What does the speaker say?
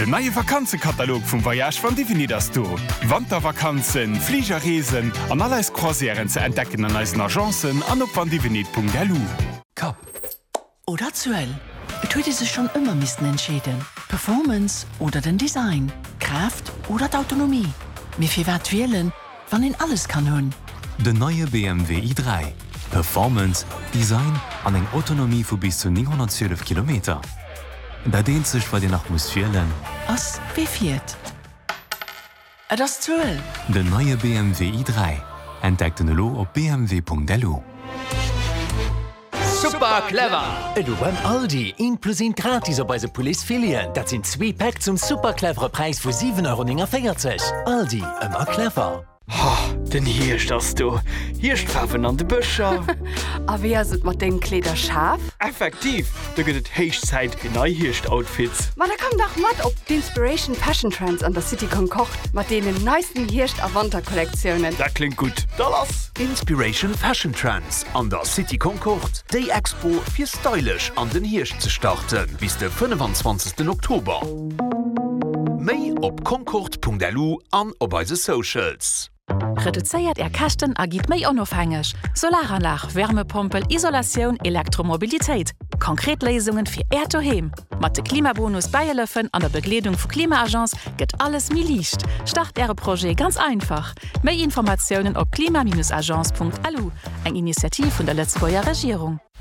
Den neue Vakanzenkatalog vom Voyage von Divini das du. Wandervakanzen, Fliegerreisen an alles Croisieren zu entdecken an unseren Agenzen an op vandivinit.delu. Kap. Oder Zuel. Tut sich schon immer müssen entschieden. Performance oder den Design. Kraft oder die Autonomie. Wie viel Wert wählen, wann ihn alles kann hören. Der neue BMW i3. Performance, Design an eng Autonomie von bis zu 912 Kilometer. Da dehnt sich, weil dir nach muss wählen. As wie viert. Das Zuel. Der neue BMW i3. Entdeckt den Lo auf bmw.delu. Super clever! Du beim Aldi 1+1 gratis op se Policefilen. Dat sind 2 Pack zum superclevere Preis vu 7,40 €. Aldi ëmmer clever. Ha, den Hirsch das du. Hirschpfaffen an de Büscher. A wie se mat den Kleder scharf? Effektiv, da gëtt Heichzeit genau Hirscht-Outfits. Man da kom doch mat op d'Inspiration Fashion Trends an der City Concord mat denen neisten Hirscht a Wanderkollektionen. Das klingt gut. Da lass! Inspiration Fashion Trends an der City Concord. Day Expo fir stylisch an den Hirsch zu starten bis den 25. Oktober. Mei op concord.delu an op eise Socials. Reduzéiert Kachten agit méi onofhängig. Solaranlage, Wärmepumpe, Isolation, Elektromobilitéit. Konkret Lesungen fir Ertoheim. Mat de Klimabonus Bayerlöffen an der Bekleedung vu Klimaagenz gëtt alles mi liicht. Start Äre Projekt ganz einfach. Méi Informationoen op klima-agenz.alu, eng Initiativ vun der Letzteer Regierung.